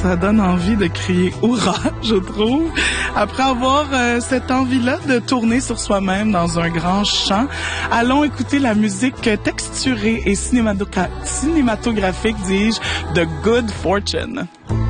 ça donne envie de crier « Hourra », je trouve. Après avoir cette envie-là de tourner sur soi-même dans un grand champ, allons écouter la musique texturée et cinématographique, dis-je, de Good Fortune.